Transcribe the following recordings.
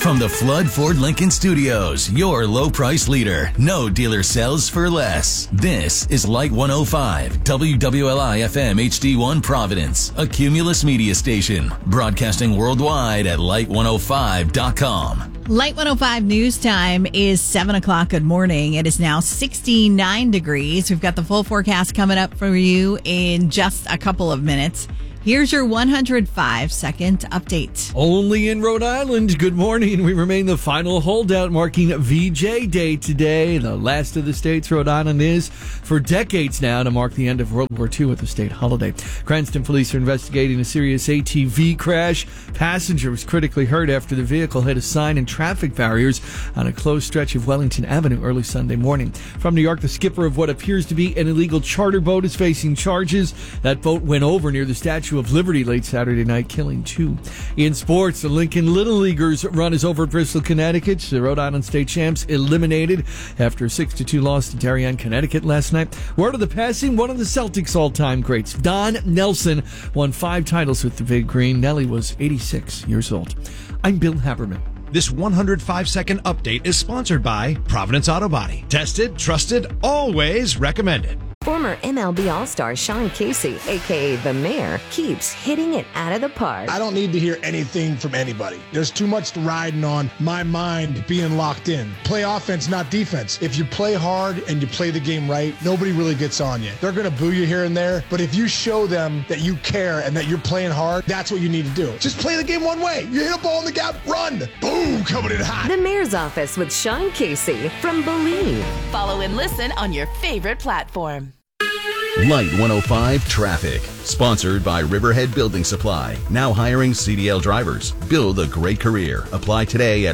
From the Flood Ford Lincoln Studios, your low price leader. No dealer sells for less. This is Light 105, WWLI FM HD1 Providence, a Cumulus media station, broadcasting worldwide at light105.com. Light 105 news time is 7 o'clock. Good morning. It is now 69 degrees. We've got the full forecast coming up for you in just a couple of minutes. Here's your 105-second update. Only in Rhode Island. Good morning. We remain the final holdout, marking VJ Day today. The last of the states Rhode Island is for decades now to mark the end of World War II with the state holiday. Cranston police are investigating a serious ATV crash. Passenger was critically hurt after the vehicle hit a sign and traffic barriers on a closed stretch of Wellington Avenue early Sunday morning. From New York, the skipper of what appears to be an illegal charter boat is facing charges. That boat went over near the Statue of Liberty late Saturday night, killing 2. In sports, the Lincoln Little Leaguers run is over at Bristol, Connecticut. The Rhode Island State champs eliminated after a 6-2 loss to Darien, Connecticut last night. Word of the passing, one of the Celtics all-time greats, Don Nelson, won 5 titles with the Big Green. Nelly was 86 years old. I'm Bill Haberman. This 105-second update is sponsored by Providence Auto Body. Tested, trusted, always recommended. Former MLB All-Star Sean Casey, a.k.a. The Mayor, keeps hitting it out of the park. I don't need to hear anything from anybody. There's too much riding on my mind being locked in. Play offense, not defense. If you play hard and you play the game right, nobody really gets on you. They're going to boo you here and there, but if you show them that you care and that you're playing hard, that's what you need to do. Just play the game one way. You hit a ball in the gap, run. Boom, coming in hot. The Mayor's Office with Sean Casey from Believe. Follow and listen on your favorite platform. Light 105 Traffic, sponsored by Riverhead Building Supply. Now hiring CDL drivers. Build a great career. Apply today at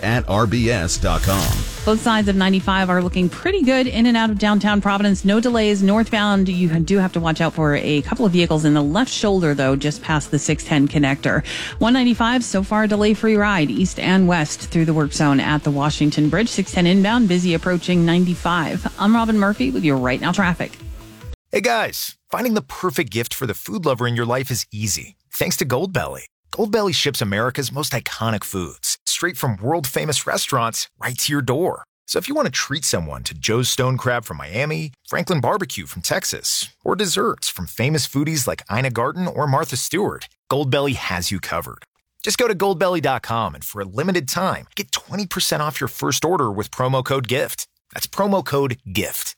work@rbs.com. Both sides of 95 are looking pretty good in and out of downtown Providence. No delays. Northbound, you do have to watch out for a couple of vehicles in the left shoulder, though, just past the 610 connector. 195, so far delay-free ride, east and west through the work zone at the Washington Bridge. 610 inbound, busy approaching 95. I'm Robin Murphy with your Right Now Traffic. Hey guys, finding the perfect gift for the food lover in your life is easy, thanks to Goldbelly. Goldbelly ships America's most iconic foods, straight from world-famous restaurants right to your door. So if you want to treat someone to Joe's Stone Crab from Miami, Franklin Barbecue from Texas, or desserts from famous foodies like Ina Garten or Martha Stewart, Goldbelly has you covered. Just go to goldbelly.com and for a limited time, get 20% off your first order with promo code GIFT. That's promo code GIFT.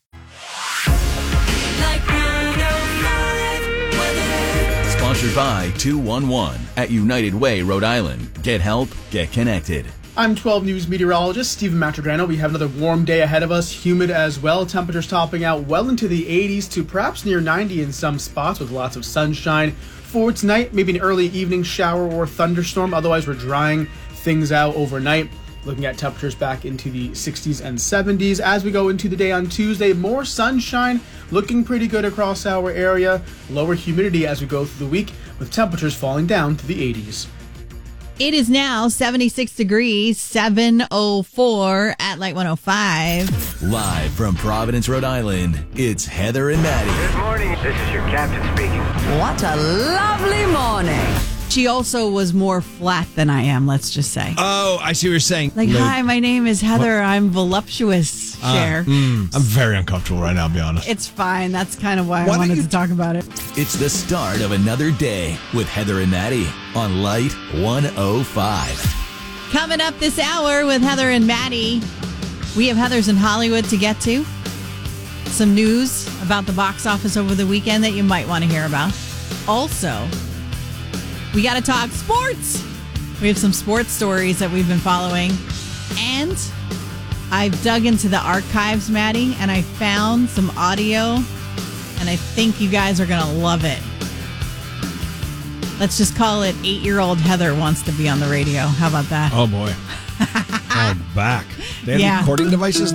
Sponsored by 211 at United Way, Rhode Island. Get help, get connected. I'm 12 News meteorologist Stephen Matrograno. We have another warm day ahead of us, humid as well. Temperatures topping out well into the 80s to perhaps near 90 in some spots with lots of sunshine. For tonight, maybe an early evening shower or thunderstorm. Otherwise, we're drying things out overnight. Looking at temperatures back into the 60s and 70s. As we go into the day on Tuesday, more sunshine, looking pretty good across our area. Lower humidity as we go through the week, with temperatures falling down to the 80s. It is now 76 degrees, 7:04 at Light 105. Live from Providence, Rhode Island, it's Heather and Maddie. Good morning. This is your captain speaking. What a lovely morning. She also was more flat than I am, let's just say. Oh, I see what you're saying. Like, hi, my name is Heather. I'm voluptuous, Cher. I'm very uncomfortable right now, I'll be honest. It's fine. That's kind of why I wanted to talk about it. It's the start of another day with Heather and Maddie on Light 105. Coming up this hour with Heather and Maddie, we have Heather's in Hollywood to get to. Some news about the box office over the weekend that you might want to hear about. Also, we got to talk sports. We have some sports stories that we've been following. And I've dug into the archives, Maddie, and I found some audio, and I think you guys are going to love it. Let's just call it 8-year-old Heather wants to be on the radio. How about that? Oh, boy. I'm back. They have recording devices